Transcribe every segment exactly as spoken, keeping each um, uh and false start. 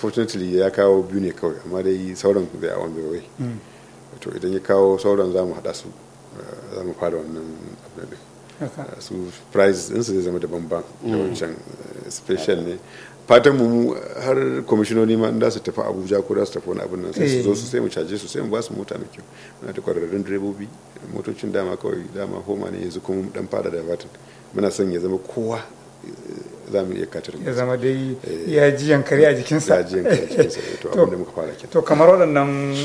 fortunately ya kawo biyu ne kawai, amma dai sauran zai a wanda wai to idan ya kawo sauran za mu haɗa su za mu fara wannan abin da su price ɗinsu zai zama daban ba da wancan special ne. fatan mu har kwamishinoni ma da su tafi abuja ko da su tafi wani abin nan sai su zo su sai mu caje su sai mu ba su mota mai kyau. muna da kwararrun direbobi, motocin dama kawai dama homa ne, yanzu kuma dan fara da batin muna son ya zama kowa za mu iya katar ya zama dai ya ji yankari a jikinsa. ya ji yankari a jikinsa to abin da muka fara kenan. To kamar waɗannan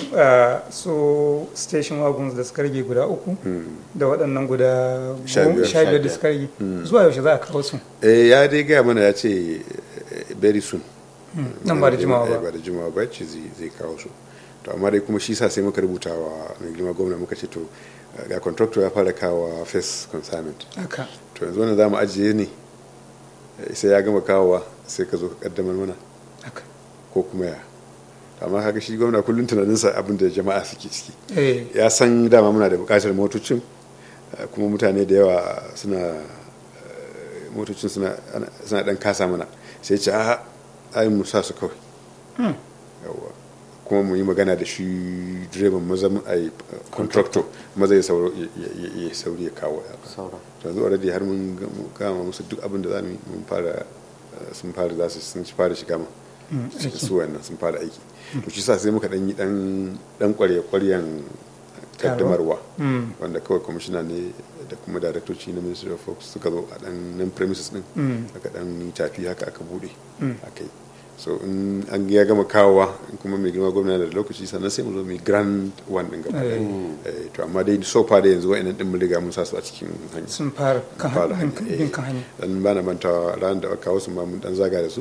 su station wagons da suka rage guda uku da waɗannan guda sha biyar da suka rage zuwa yaushe za a kawo su? ya dai gaya mana ya ce very soon nan ba da jimawa ba ba da jimawa ba ce zai kawo su. to amma dai kuma shi sa sai muka rubuta wa mai girma gwamna muka ce to ga contractor ya fara kawo first consignment to yanzu wannan za mu ajiye ne sai ya gama kawowa sai ka zo ka kaddamar mana ko kuma ya. amma haka shi gwamna kullum tunaninsa abin da jama'a suke ciki ya san dama muna da bukatar motocin kuma mutane da yawa suna motocin suna dan kasa mana sai ce a ayi mu sa su kawai yawa kuma mu yi magana da shi direban maza ai contractor maza ya sauri ya kawo yanzu already har mun gama musu duk abin da za mu mun fara sun fara za su sun fara shiga ma su wannan sun fara aiki to shi sa sai muka dan yi dan dan kwarya kwaryan kaddamarwa wanda kawai kwamishina ne da kuma daraktoci na Ministry of Works suka zo a dan nan premises din aka dan tafi haka aka bude akai. so in an ya gama kawowa kuma mai girma gwamna da lokaci sannan sai mu zo mai grand one din gaba to amma dai so far da yanzu wa'annan din mun riga mun sa su a cikin hanya sun fara kan hanya dan bana mantawa ran da aka kawo su ma mun dan zaga da su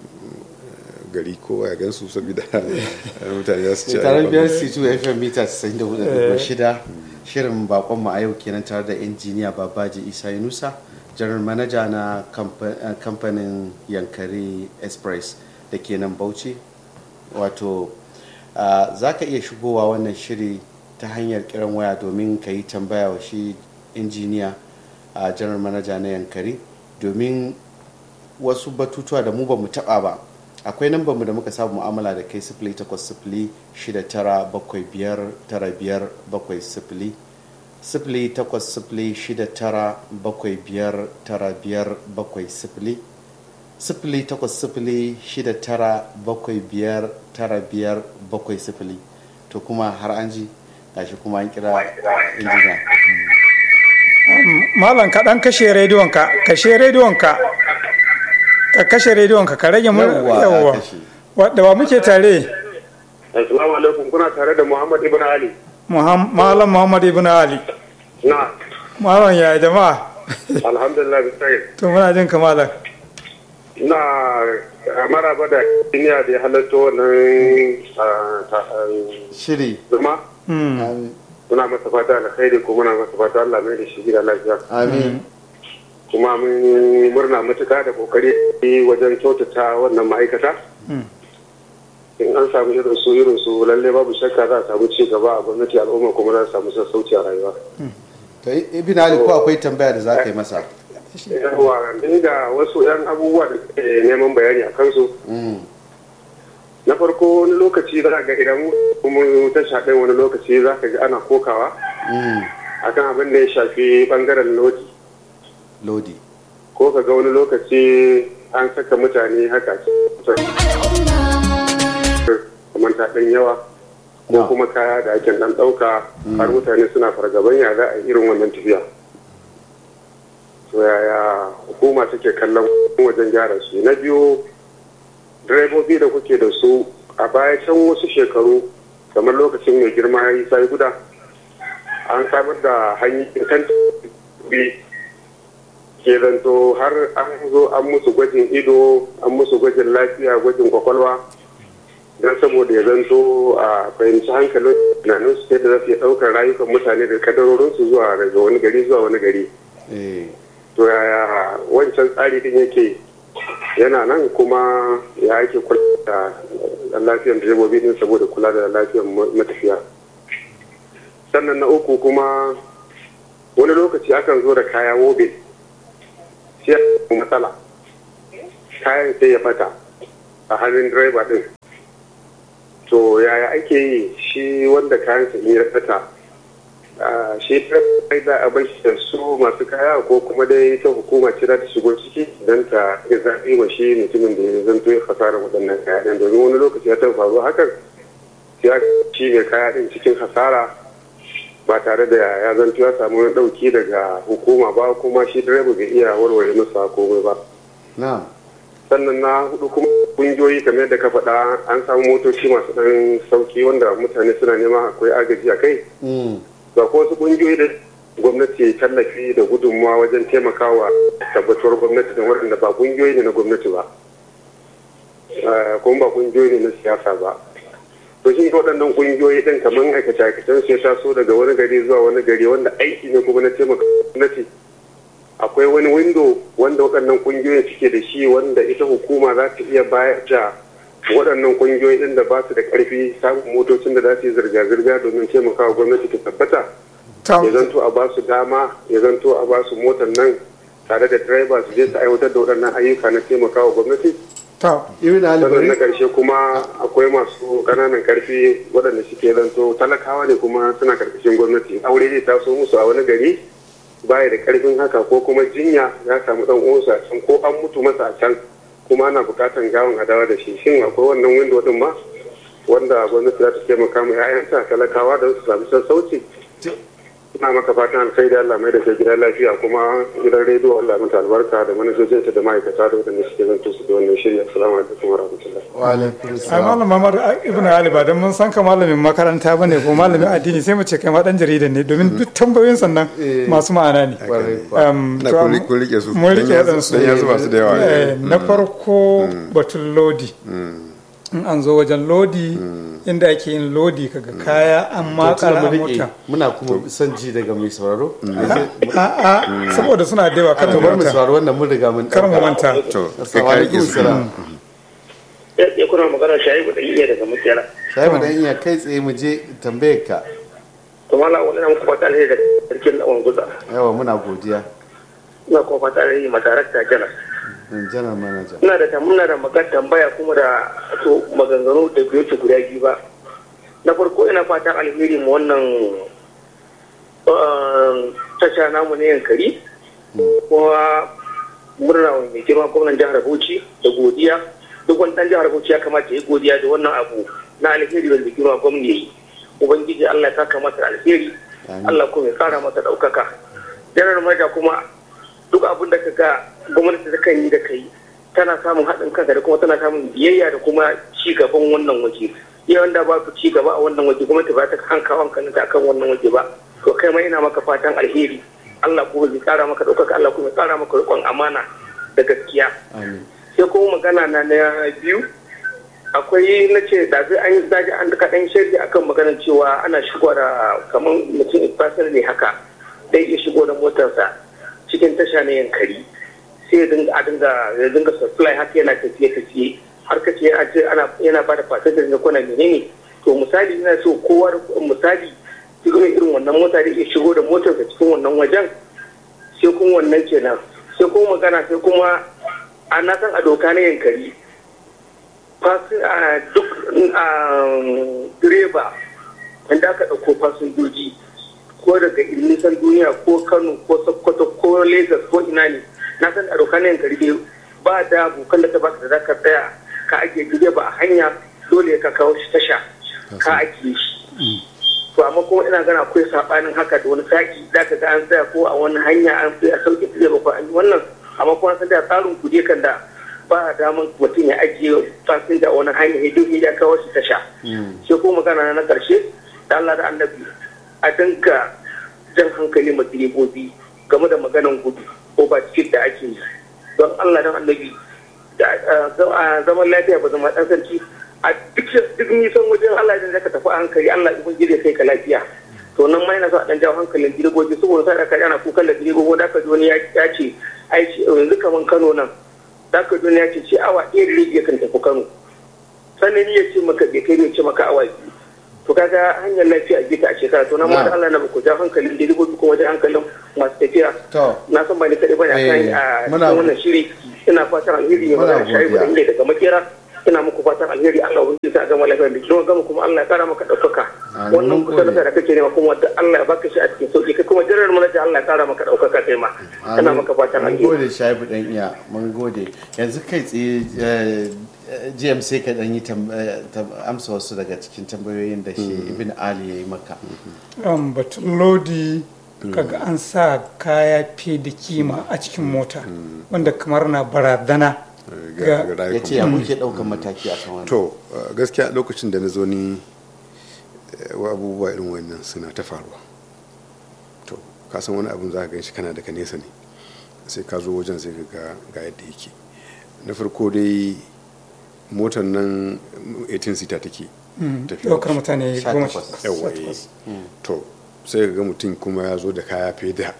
gari kowa ya gansu saboda mutane za su ci taron biyar C two F M mita casa'in da hudu da shida shirin bakon mu a yau kenan tare da injiniya Babaji Isa Yunusa general manager na kamfanin Yankari Express da ke nan Bauchi. Wato za ka iya shigowa wannan shiri ta hanyar kiran waya domin ka yi tambaya wa shi injiniya a general manager na Yankari domin wasu batutuwa da mu ba mu taba ba. Akwai nambar mu da muka samu mu'amala da kai sifili takwas sifili shida tara bakwai biyar tara biyar bakwai sifili sifili takwas sifili shida tara bakwai biyar tara biyar bakwai sifili sifili takwas sifili shida tara bakwai biyar tara biyar bakwai sifili. To kuma har an ji gashi kuma an kira injina. Malam ka dan kashe rediyonka kashe rediyonka ka kashe rediyonka ka rage mu yawa wadda ba muke tare. Assalamu alaikum, kuna tare da Muhammad Ibn Ali. Malam Muhammad Ibn Ali. Na. Malam ya jama'a. Alhamdulillah bisai. To muna jin ka malam. Na maraba da duniya da ya halatta wannan shiri. Zuma. Muna masa fata alkhairi ko muna masa fata Allah mai da shi gida lafiya. Amin. Kuma mun murna matuka da kokari wajen kyautata wannan ma'aikata. In an samu irin su irin su lalle babu shakka za a samu ci gaba a gwamnati, al'umma kuma za a samu sassauci a rayuwa. To Ibn Ali ko akwai tambaya da za ka yi masa? Yawa, ni ga wasu 'yan abubuwa da ke neman bayani a kansu. Na farko wani lokaci za ga idan mun ta shaɗin wani lokaci za ka ji ana kokawa akan abin da ya shafi bangaren lodi. Lodi. Ko ka ga wani lokaci an saka mutane haka kamar ta ɗan yawa ko kuma kaya da ake ɗan ɗauka har mutane suna fargaban ya za a irin wannan tafiya. To yaya hukuma take kallon wajen gyara su? Na biyu, direbobi da kuke da su a baya can wasu shekaru kamar lokacin mai girma ya yi sai guda an samar da hanyoyin kan bi ke zanto har an zo an musu gwajin ido, an musu gwajin lafiya, gwajin kwakwalwa don saboda ya zanto a fahimci hankalin tunanin su da za su iya ɗaukar rayukan mutane da kadarorinsu zuwa daga wani gari zuwa wani gari. To yaya wancan tsari din yake yana nan kuma ya ake kula da lafiyar direbobi din saboda kula da lafiyar matafiya. Sannan na uku kuma wani lokaci akan zo da kaya wobe sai matsala kayan sai ya fata a hannun direba din to yaya ake yi shi wanda kayan sa in ya tsata shi ta da a bar shi da su masu kaya ko kuma dai ta hukuma ce za ta shigo ciki don ta ya zaɓi wa shi mutumin da ya zanto ya hasara waɗannan kaya ɗin domin wani lokaci ya taɓa faruwa hakan ya shi mai kaya ɗin cikin hasara ba tare da ya zanto ya samu wani ɗauki daga hukuma ba kuma shi direba bai iya warware masa komai ba. sannan na hudu kuma kungiyoyi kamar yadda ka faɗa an samu motoci masu ɗan sauki wanda mutane suna nema akwai agaji a kai. ga ko wasu kungiyoyi da gwamnati tallafi da gudunmawa wajen taimakawa tabbatuwar gwamnati da waɗanda ba kungiyoyi ne na gwamnati ba kuma ba kungiyoyi ne na siyasa ba. to shi waɗannan kungiyoyi ɗin kamar aikace-aikacen su ya taso daga wani gari zuwa wani gari wanda aiki ne kuma na taimaka gwamnati akwai wani windo wanda waɗannan kungiyoyin suke da shi wanda ita hukuma za ta iya bayar da waɗannan kungiyoyi ɗin da ba su da ƙarfi samun motocin da za su yi zirga-zirga domin taimakawa gwamnati ta tabbata ya zanto a ba su dama ya zanto a ba su motar nan tare da direba su je su aiwatar da waɗannan ayyuka na taimakawa gwamnati. sannan na ƙarshe kuma akwai masu ƙananan ƙarfi waɗanda suke zanto talakawa ne kuma suna ƙarƙashin gwamnati aure zai taso musu a wani gari baya da ƙarfin haka ko kuma jinya ya samu ɗan uwansa a can ko an mutu masa a can kuma ana buƙatar gawon adawa da shi shin akwai wannan windo ɗin ma wanda gwamnati za ta taimaka ma 'ya'yanta talakawa don su samu sassauci. ina maka fatan alkhairi Allah mai da kai gidan lafiya kuma gidan rediyo Allah mata albarka da manajojinta da ma'aikata da wadanda suke zanto su da wannan shirya assalamu alaikum wa rahmatullah wa alaikum assalam. ai malam Muhammad ibn Ali ba dan mun san ka malamin makaranta bane ko malamin addini sai mu ce kai ma dan jarida ne domin duk tambayoyin sannan masu ma'ana ne na ku rike su mun rike dan su yanzu masu da yawa na farko batun lodi in an zo wajen lodi inda ake yin lodi kaga kaya an makara a mota muna kuma son ji daga mai sauraro a a saboda suna da yawa kar mu bar mu manta sauraro wannan mun riga mun kar mu manta to assalamu alaikum salam ya kuna magana Shaibu da iya daga mutiyara Shaibu dan iya kai tsaye mu je tambayar ka to mallam wannan muku fata ne da sarkin lawan guza yawa muna godiya ina kuma fata ne ma darakta kenan general manager ina da tamuna da magana tambaya kuma da to maganganu da biyu guda biyu ba na farko ina fatan alheri mu wannan tasha namu ne yankari kuma murna mai girma gwamnan jihar Bauchi da godiya duk wani dan jihar Bauchi ya kamata ya godiya da wannan abu na alheri wanda girma gwamnati yayi ubangiji Allah ya saka masa alheri Allah kuma ya kara masa daukaka janar maja kuma duk abin da kaga gwamnati ta kan yi da kai tana samun haɗin kanka da kuma tana samun biyayya da kuma ci gaban wannan waje yawan da ba ku ci gaba a wannan waje gwamnati ba ta hanka hankalin ta akan wannan waje ba to kai ma ina maka fatan alheri Allah kuma zai kara maka daukaka Allah kuma ya kara maka riƙon amana da gaskiya sai kuma magana na na biyu akwai na ce da zai an yi daji an kaɗan shirya akan maganar cewa ana shigo da kamar mutum ifasar ne haka dai ya shigo da motarsa cikin tasha na yankari sai a dinga ya dinga supply haka yana tafiye tafiye har kace yana ce ana yana bada fasajar da kuna menene to misali ina so kowa misali cikin irin wannan mota da ya shigo da motarsa cikin wannan wajen sai kuma wannan kenan sai kuma magana sai kuma a na san a doka na yankari duk direba wanda aka ɗauko fasinjoji ko daga nisan duniya ko kano ko sokoto ko lagos ko ina ne na san a doka na yankari dai ba da bukan da ta baka da zaka tsaya ka ake direba a hanya dole ka kawo shi tasha ka ake shi to amma kuma ina gana akwai sabanin haka da wani saki da ka ga an tsaya ko a wani hanya an sai a sauke direba ko an yi wannan amma kuma san da tsarin kuje kan da ba daman mutum ya ajiye fasinja wani hanya ya duk ya kawo shi tasha sai ko magana na karshe da Allah da Annabi a dinga jan hankali ma direbobi game da maganan gudu ko ba cikin da ake yi don Allah dan Annabi da zaman lafiya ba zama dan sarki a duk nisan wajen Allah idan zaka tafi a hankali Allah ibn jire kai ka lafiya to nan ma yana so a dan jawo hankalin direbobi saboda sai da kai ana kukan da direbobi da ka ji wani ya ce ai yanzu kaman Kano nan da ka ji ya ce ce awa ɗaya da rabi kan tafi Kano sannan ya ce maka bai kai ne ce maka awa biyu to kaga hanyar lafiya a gita a shekara to nan ma da Allah na ku ja hankalin direbobi kuma wajen hankalin masu tafiya na san ba ni kadai bane a kan a wannan shiri ina fatan alheri ne magana shayi da inda daga makera ina muku fatan alheri Allah ubangiji ta gama lafiya da kuma gama kuma Allah ya kara maka daukaka wannan kusa da kake nema kuma da Allah ya baka shi a cikin sauki kai kuma jirar manaja Allah ya kara maka daukaka kai ma ina maka fatan alheri mun gode Shaibu dan iya mun gode yanzu kai tsaye G M sai ka dan yi amsa wasu daga cikin tambayoyin da shi Ibn Ali ya yi maka um batun lodi kaga an sa kaya fi da kima a cikin mota wanda kamar na barazana ya ce ya muke daukan mataki a kan wani to gaskiya lokacin da na zo ni abubuwa irin wannan suna ta faruwa to ka san wani abun za ka gan shi kana daga nesa ne sai ka zo wajen sai ka ga yadda yake na farko dai motar nan eighteen seater take daukar mutane goma sha takwas to sai ga mutum kuma ya zo da kaya fiye da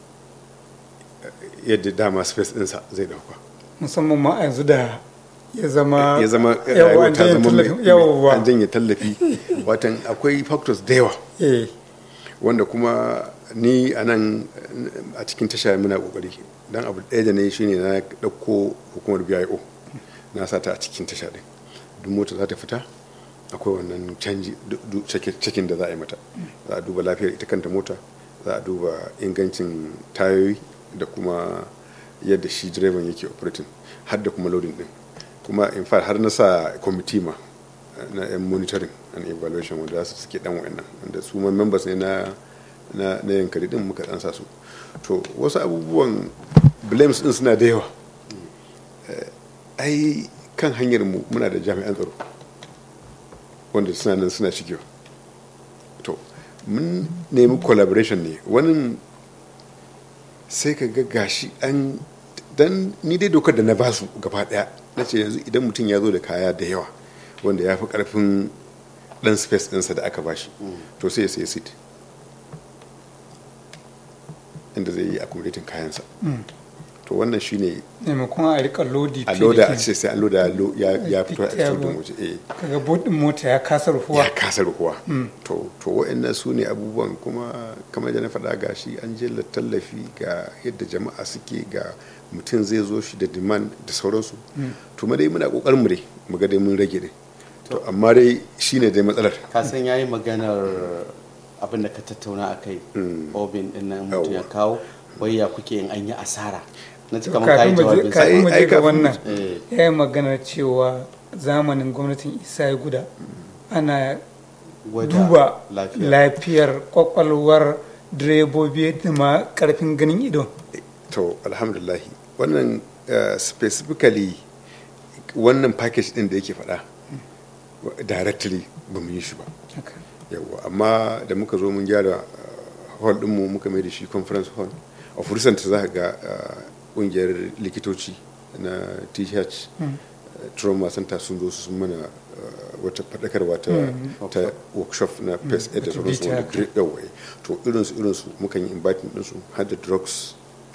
yadda dama space ɗinsa zai dauka musamman ma yanzu da ya zama ya zama rayuwa ta zama an janye tallafi watan akwai factors da yawa wanda kuma ni a nan a cikin tasha muna kokari dan abu ɗaya da ne shine na ɗauko hukumar B I O na sata a cikin tasha din duk mota za ta fita akwai wannan canji cikin da za a yi mata za a duba lafiyar ita kanta mota za a duba ingancin tayoyi da kuma yadda shi direban yake operating har da kuma loading din kuma in fact har na sa committee ma na yan monitoring and evaluation wanda su suke dan wayannan wanda su ma members ne na na na yankari din muka dan sa su to wasu abubuwan blames din suna da yawa ai kan hanyar mu muna da jami'an tsaro wanda suna nan suna shigewa to mun nemi collaboration ne wani sai ka ga gashi an dan ni dai dokar da na basu gaba daya na ce yanzu idan mutum ya zo da kaya da yawa wanda ya fi karfin dan space ɗinsa da aka bashi to sai ya sai seat inda zai yi accommodating kayansa to wannan shine maimakon a rika lodi a loda a ce sai an loda ya fito a cikin waje eh kaga bodin mota ya kasa rufuwa ya kasa rufuwa to to wa'annan su ne abubuwan kuma kamar da na faɗa gashi an je tallafi ga yadda jama'a suke ga mutum zai zo shi da demand da sauransu to ma dai muna kokarin mu dai mu ga dai mun rage dai to amma dai shine dai matsalar ka san yayi maganar abin da ka tattauna akai obin din nan mutum ya kawo wai ya kuke yin an yi asara na cika maka yi jawabin sai mu je ga wannan yayi maganar cewa zamanin gwamnatin Isa ya guda ana duba lafiyar kwakwalwar direbobi da ma karfin ganin ido to alhamdulillah wannan specifically wannan package din da yake faɗa directly ba mu yi shi ba yawa amma da muka zo mun gyara hall ɗinmu muka mai da shi conference hall a fursanta za ga ƙungiyar likitoci na T H trauma center sun zo su mana wata faɗakarwa ta workshop na first aid da sauransu wanda great yawai to irinsu irinsu mukan yi inviting ɗinsu har da drugs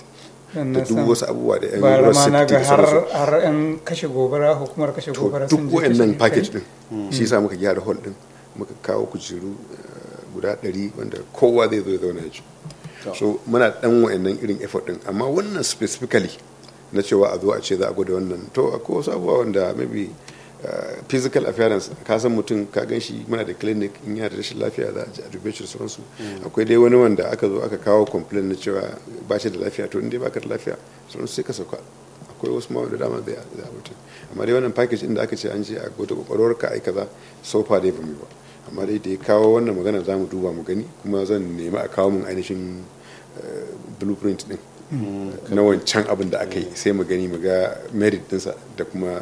da duk wasu abubuwa da yan ruwan safety da sauransu har yan kashe gobara hukumar kashe gobara sun je duk wayannan package din shi yasa muka gyara hall din muka kawo kujeru guda ɗari wanda kowa zai zo ya zauna ji so muna dan wayannan irin effort din amma wannan specifically na cewa a zo a ce za a gwada wannan to akwai wasu abubuwa wanda maybe physical appearance ka san mutum ka gan shi muna da clinic in yana da rashin lafiya za a ji a dube shi da sauransu akwai dai wani wanda aka zo aka kawo complaint na cewa ba shi da lafiya to in dai baka da lafiya sauransu sai ka sauka akwai wasu ma wanda dama zai a mutum amma dai wannan package inda aka ce an je a gwada kwakwalwar ka ai kaza so far dai ba mu ba amma dai da ya kawo wannan magana za mu duba mu gani kuma zan nemi a kawo mun ainihin blueprint din na wancan abin da aka yi sai mu gani mu ga merit dinsa da kuma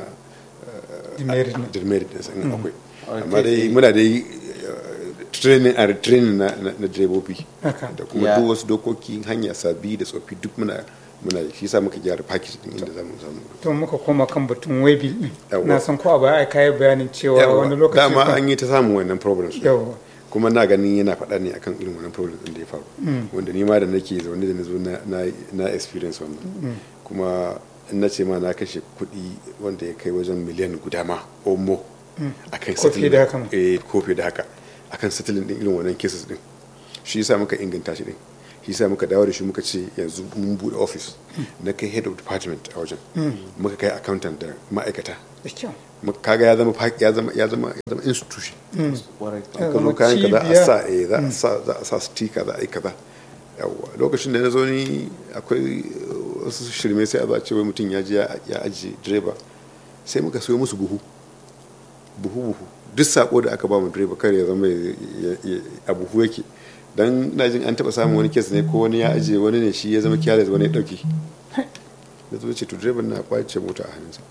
demerit dinsa in akwai amma dai muna dai training and retraining na direbobi da kuma duk wasu dokoki hanya sabi da tsofi duk muna muna shi sa muka gyara package din inda zamu samu to muka koma kan batun waybill din na san ko a baya ai kai bayanin cewa wani lokaci dama an yi ta samun wannan problems kuma na ganin yana faɗa ne akan irin wannan problem din da ya faru wanda ni ma da nake zaune da nazo na na experience wannan kuma in na ce ma na kashe kuɗi wanda ya kai wajen miliyan guda ma or more akan kofi da haka eh kofi da haka akan settling din irin wannan cases din shi yasa muka inganta shi din shi sa muka dawo da shi muka ce yanzu mun bude office na kai head of department a wajen muka kai accountant da ma'aikata kaga ya zama ya zama ya zama ya zama institution ka zo kayan ka za a sa eh za a sa za a sa sticker za a yi kaza yawa lokacin da na zo ni akwai wasu shirme sai a zo a ce wai mutum ya je ya ajiye direba sai muka sayo musu buhu buhu buhu duk sako da aka ba mu direba kar ya zama a buhu yake dan ina jin an taba samun wani kes ne ko wani ya ajiye wani ne shi ya zama careless wani ya dauke da zo ce to direban na kwace mota a hannunsa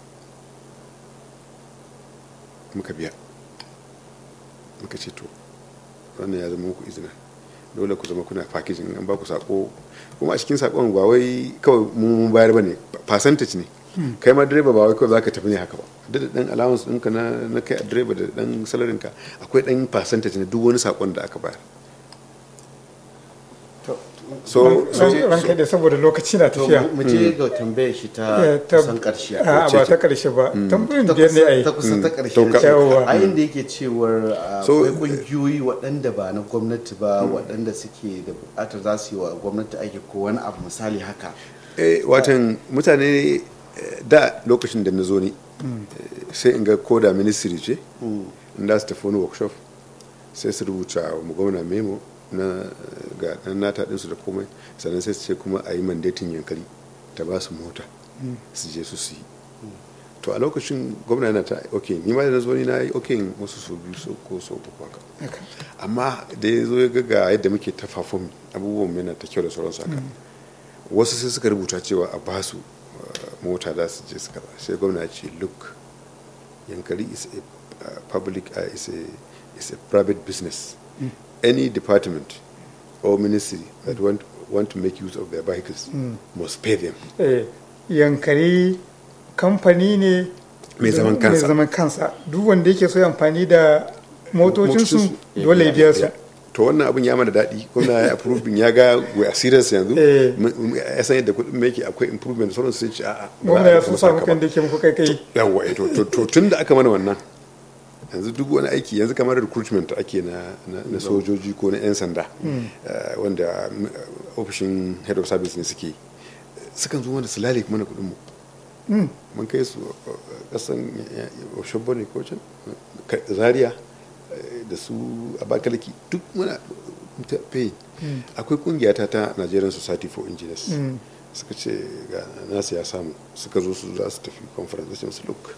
muka biya muka ce to wannan ya zama muku izina dole ku zama kuna packaging an ba ku sako kuma a cikin sakon ba wai kawai mun bayar bane percentage ne kai ma direba ba wai kawai zaka tafi ne haka ba da dan allowance ɗinka na na kai a direba da dan salarin ka akwai dan percentage ne duk wani sakon da aka bayar so ranka da saboda lokaci na tafiya mu je ga tambayar shi ta kusan karshe a ba ta karshe ba tambayin da ne ai ta kusan ta karshe a inda yake cewar akwai kungiyoyi waɗanda ba na gwamnati ba waɗanda suke da buƙatar za su yi wa gwamnati aiki ko wani abu misali haka eh watan mutane da lokacin da na zo ni sai in ga koda ministry ce in da su tafi wani workshop sai su rubuta wa mu gwamna memo na ga dan nata ɗinsu da komai sannan sai su ce kuma a yi mandatin yankari ta ba su mota su je su su yi to a lokacin gwamna yana ta ok ni ma da na zo ni na yi ok wasu so biyu so ko so uku haka amma da ya zo ya ga yadda muke ta fafon abubuwan yana ta kyau da sauransu haka wasu sai suka rubuta cewa a ba su mota za su je su kaza sai gwamna ce look yankari is a public uh, is a is a private business mm. any department or ministry that want want to make use of their vehicles mm. must pay them eh, yankari kamfani ne mai zaman kansa mai zaman kansa duk wanda yake so amfani da motocinsu dole ya biya su to wannan abin ya mana daɗi kuma ya approving ya ga we are serious yanzu ya san yadda kuɗin yake akwai improvement sauran sai ce a'a gwamna ya so samu kan da yake muku kai kai yawa to to tun da aka mana wannan yanzu duk wani aiki yanzu kamar recruitment ake na na sojoji ko na yan sanda wanda ofishin head of service ne suke sukan zo wanda su lale mana kuɗin mu mun kai su kasan Oshogbo ne ko can Zaria da su Abakaliki duk muna pay akwai kungiya ta ta Nigerian Society for Engineers suka ce ga nasu ya samu suka zo su za su tafi conference sai su look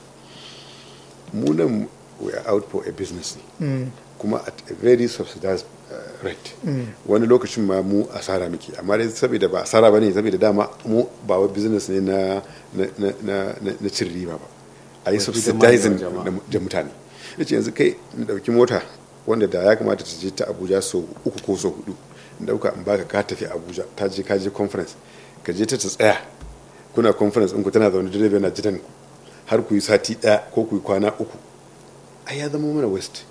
mu nan we are out for a business mm. kuma at a very subsidized uh, rate mm. wani lokacin ma mu asara muke amma dai saboda ba asara bane saboda dama mu ba wa business ne na na na na, na cin riba ba a yi subsidizing da mutane yace yanzu kai in dauki mota wanda da ya kamata ta je ta Abuja so uku ko so hudu in dauka in baka ka tafi Abuja ta je ka je conference ka je ta tsaya kuna conference in ku tana zaune direba na jiran ku har ku yi sati daya ko ku yi kwana uku ai ya zama mana west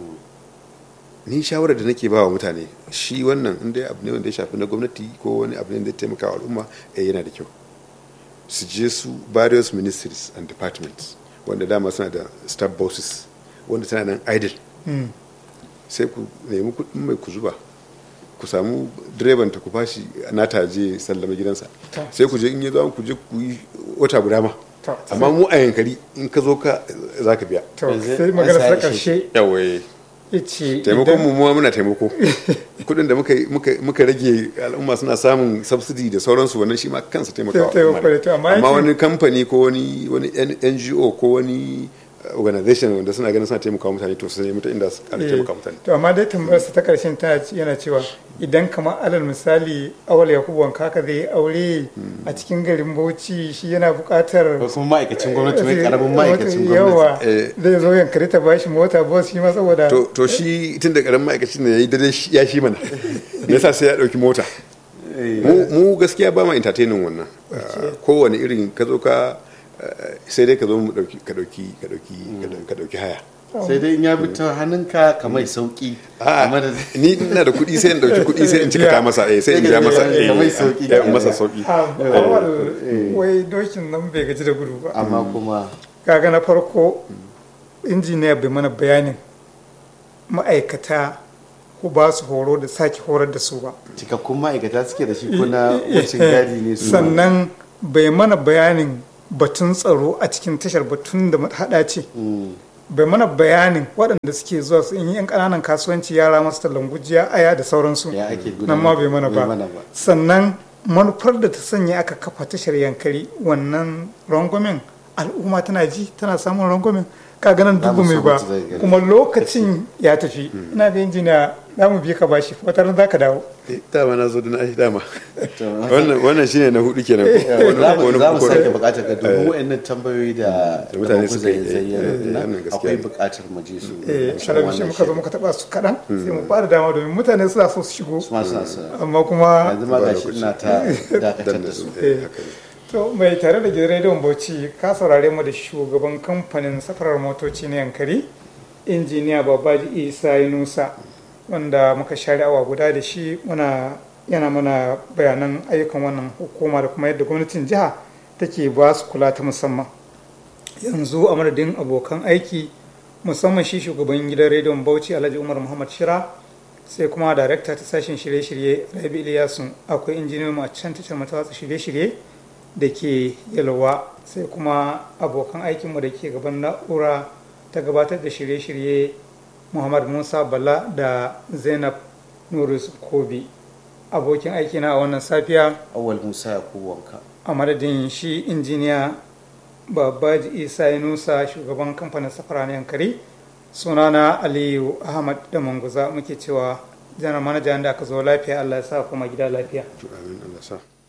ni shawarar da nake ba wa mutane shi wannan inda abu ne wanda ya shafi na gwamnati ko wani abu ne da ya taimaka wa al'umma eh yana da kyau su je su various ministries and departments wanda dama suna da staff bosses wanda tana nan idle sai ku nemi kuɗin mai ku zuba ku samu direban ta ku bashi na taje sallama gidansa sai ku je in ya zo ku je ku yi wata guda ma amma mu a yankari in ka zo ka za ka biya sai magana ta karshe yawaye taimakon mu muwa muna taimako kudin da muka rage al'umma suna samun subsidy da sauransu wannan shi ma kansa taimakawa amma wani kamfani ko wani N G O ko wani organization wanda suna ganin suna taimakawa mutane to su ne mutu inda su kara taimaka mutane to amma dai tambayarsa ta karshen ta yana cewa idan kamar alal misali awal yakubu wanka ka zai aure a cikin garin Bauchi shi yana buƙatar wasu ma'aikacin gwamnati mai karamin ma'aikacin gwamnati yawa zai zo yankari ta bashi mota bus shi ma saboda to shi tun da karamin ma'aikacin ne yayi dade ya shi mana me yasa sai ya dauki mota mu gaskiya ba ma entertaining wannan kowane irin ka zo ka sai dai ka zo mu dauki ka dauki ka dauki ka dauki haya sai dai in ya bi ta hannunka ka mai sauki ni ina da kuɗi sai in dauki kuɗi sai in cika ta masa eh sai in ja masa eh mai sauki eh masa sauki wai dokin nan bai gaji da gudu ba amma kuma kaga na farko injiniya bai mana bayanin ma'aikata ku ba su horo da sake horar da su ba. Cikakkun ma'aikata suke da shi ko na wucin gadi ne su? Sannan bai mana bayanin batun tsaro a cikin tashar batun da hada ce. Bai mana bayanin waɗanda suke zuwa su yi yan ƙananan kasuwanci yara masu tallan gujiya aya da sauransu. Nan ma bai mana ba. Sannan manufar da ta sanya aka kafa tashar Yankari wannan rangwamen al'umma tana ji tana samun rangwamen ka ganin dubu mai ba kuma lokacin ya tafi ina ga injiniya za mu bi ka bashi wata ran za ka dawo dama na zo da na shi dama wannan shine na hudu kenan za mu sake bukatar ka dubu wa'annan tambayoyi da mutane suka yi akwai bukatar mu je su eh sharabi muka zo muka taba su kadan sai mu fara dama domin mutane suna so su shigo amma kuma yanzu ma gashi ina ta dakatar da su. To mai tare da gidan rediyon Bauchi ka saurare mu da shugaban kamfanin safarar motoci na Yankari injiniya Babaji Isa Yunusa wanda muka share awa guda da shi muna yana mana bayanan ayyukan wannan hukuma da kuma yadda gwamnatin jiha take ba su kula ta musamman. Yanzu a madadin abokan aiki musamman shi shugaban gidan rediyon Bauchi Alhaji Umar Muhammad Shira sai kuma darakta ta sashen shirye-shirye Rabi Iliyasu akwai injiniyoyi a can tashar matawatsa shirye-shirye da ke yalwa sai kuma abokan aikinmu da ke gaban na'ura ta gabatar da shirye-shirye Muhammad Musa Bala da Zainab Nurus Kobi abokin aikina a wannan safiya Awal Musa Yakubu Wanka a madadin shi injiniya Babaji Isa Yunusa shugaban kamfanin safara na Yankari sunana Aliyu Ahmad da Manguza muke cewa janar manajan da aka zo lafiya Allah ya sa kuma gida lafiya amin Allah sa